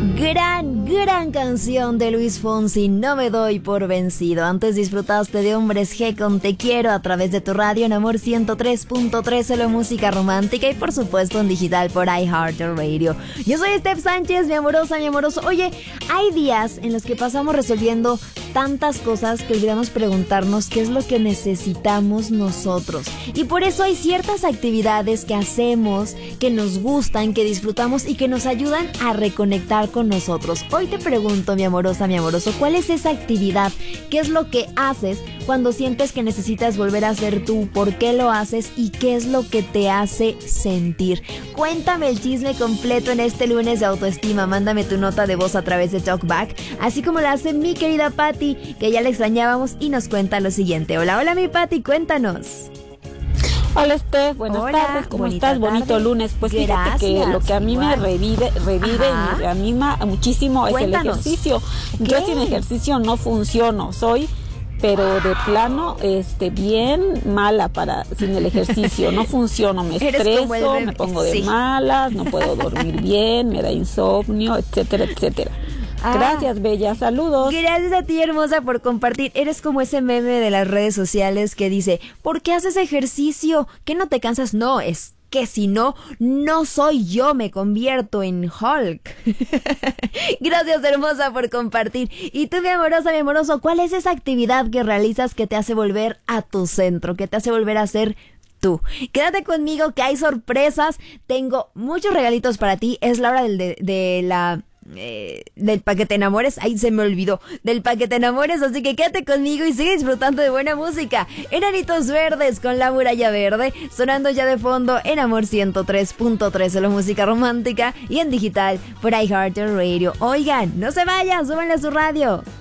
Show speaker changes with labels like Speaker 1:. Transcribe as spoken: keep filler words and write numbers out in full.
Speaker 1: Gran, gran canción de Luis Fonsi, No me doy por vencido. Antes disfrutaste de Hombres G con Te quiero a través de tu radio en Amor ciento tres punto tres, solo música romántica y por supuesto en digital por iHeartRadio. Yo soy Steph Sánchez, mi amorosa, mi amoroso. Oye, hay días en los que pasamos resolviendo tantas cosas que olvidamos preguntarnos qué es lo que necesitamos nosotros. Y por eso hay ciertas actividades que hacemos, que nos gustan, que disfrutamos y que nos ayudan a reconectar con nosotros. Hoy te pregunto, mi amorosa, mi amoroso, ¿cuál es esa actividad? ¿Qué es lo que haces cuando sientes que necesitas volver a ser tú? ¿Por qué lo haces? ¿Y qué es lo que te hace sentir? Cuéntame el chisme completo en este lunes de autoestima. Mándame tu nota de voz a través de TalkBack, así como la hace mi querida Patti, que ya la extrañábamos y nos cuenta lo siguiente. Hola, hola mi Patti, cuéntanos.
Speaker 2: Hola Steph, buenas
Speaker 1: Hola,
Speaker 2: tardes, ¿cómo
Speaker 1: bonita
Speaker 2: estás? Bonito
Speaker 1: tarde.
Speaker 2: lunes. Pues
Speaker 1: Gracias,
Speaker 2: fíjate que lo que a mí
Speaker 1: igual.
Speaker 2: me revive, revive
Speaker 1: Ajá.
Speaker 2: y me anima muchísimo
Speaker 1: Cuéntanos.
Speaker 2: es el ejercicio.
Speaker 1: Ok.
Speaker 2: Yo sin ejercicio no funciono, soy pero de plano este bien mala para sin el ejercicio, no funciono, me
Speaker 1: Eres como el
Speaker 2: estreso,
Speaker 1: bebé.
Speaker 2: me pongo de
Speaker 1: Sí.
Speaker 2: malas, no puedo dormir bien, me da insomnio, etcétera, etcétera.
Speaker 1: Ah.
Speaker 2: Gracias, bella, saludos.
Speaker 1: Gracias a ti, hermosa, por compartir. Eres como ese meme de las redes sociales que dice, ¿por qué haces ejercicio? ¿Que no te cansas? No, es que si no, no soy yo, me convierto en Hulk. Gracias, hermosa, por compartir. Y tú, mi amorosa, mi amoroso, ¿cuál es esa actividad que realizas que te hace volver a tu centro, que te hace volver a ser tú? Quédate conmigo que hay sorpresas. Tengo muchos regalitos para ti. Es la hora del, de, de la... Eh, del paquete enamores, ahí se me olvidó, del paquete enamores, así que quédate conmigo y sigue disfrutando de buena música. Enanitos Verdes con La Muralla Verde, sonando ya de fondo en Amor ciento tres punto tres, solo música romántica y en digital por iHeartRadio. Oigan, no se vayan, súbanle a su radio.